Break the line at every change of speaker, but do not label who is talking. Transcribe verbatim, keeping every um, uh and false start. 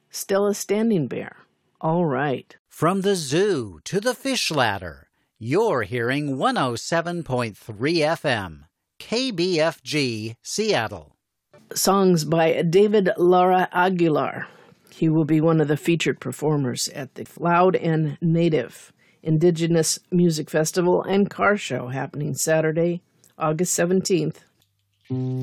Still a standing bear. All right.
From the zoo to the fish ladder, you're hearing one oh seven point three F M, K B F G, Seattle.
Songs by David Lara Aguilar. He will be one of the featured performers at the Loud and Native Indigenous Music Festival and Car Show happening Saturday, August seventeenth.